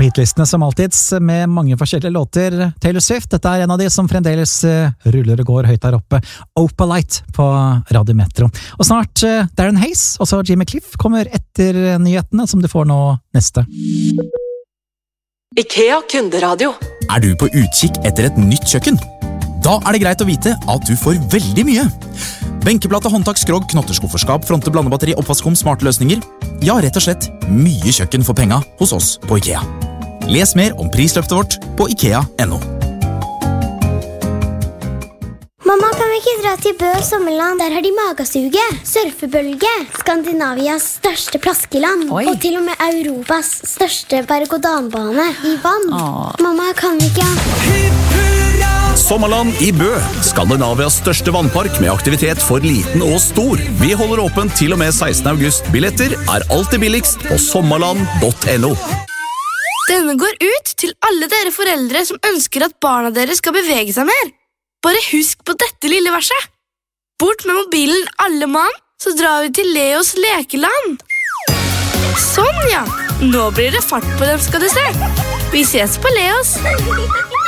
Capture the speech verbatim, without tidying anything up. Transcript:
på hitlistene som alltid, med mange forskjellige låter. Taylor Swift, dette er en av de som fremdeles ruller og går høyt der oppe. Opalite på Radio Metro. Og snart Darren Hayes, og så Jimmy Cliff kommer etter nyhetene, som du får nå neste. IKEA kunderadio. Er du på utkikk etter et nytt kjøkken? Da er det greit å vite at du får veldig mye. Benkeplate, håndtak, skrog, knotterskufferskap, fronte, blandebatteri, oppvaskom, smarte løsninger. Ja, rett og slett mye kjøkken for penga hos oss på IKEA. Les mer om prisløftet vårt på ikea punktum no. Mamma, kan vi ikke dra til Bø sommerland? Der har de magasuge, surfebølge, Skandinavias største plaskeland, Oi. og til og med Europas største berg-og-danbane i vann. Åh. Mamma, kan vi ikke... Sommerland i Bø, Skandinavias største vannpark med aktivitet for liten og stor. Vi holder åpent til og med sekstende august. Billetter er alltid billigst på sommerland punktum no. Denne går ut til alle dere foreldre som ønsker at barna deres skal bevege seg mer. Bare husk på dette lille verset. Bort med mobilen alle mann, så drar vi til Leos lekeland. Sånn ja, nå blir det fart på dem skal du se. Vi ses på Leos.